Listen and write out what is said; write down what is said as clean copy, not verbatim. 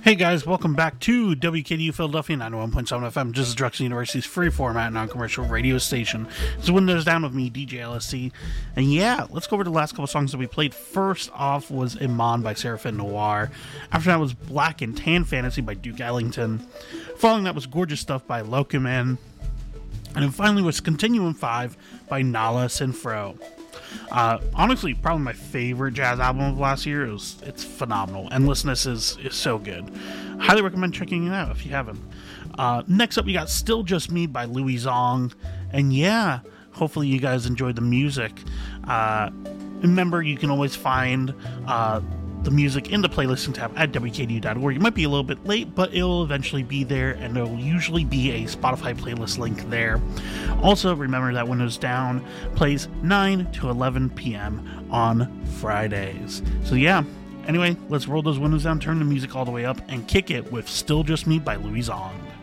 Hey guys, welcome back to WKDU Philadelphia 91.7 FM, just as Drexel University's free format non-commercial radio station. It's Windows Down with me, DJ LSC. And yeah, let's go over the last couple songs that we played. First off was Iman by Seraphim Noir. After that was Black and Tan Fantasy by Duke Ellington. Following that was Gorgeous Stuff by Locoman. And then finally was Continuum 5 by Nala Sinfro. Honestly, probably my favorite jazz album of last year. It's phenomenal. Endlessness is so good. Highly recommend checking it out if you haven't. Next up, we got Still Just Me by Louis Zong. And yeah, hopefully you guys enjoyed the music. Remember, you can always find the music in the playlisting tab at WKDU.org. It might be a little bit late, but it'll eventually be there, and there will usually be a Spotify playlist link there. Also, remember that Windows Down plays 9 to 11 p.m. on Fridays. So yeah, anyway, let's roll those windows down, turn the music all the way up, and kick it with Still Just Me by Louis Zong.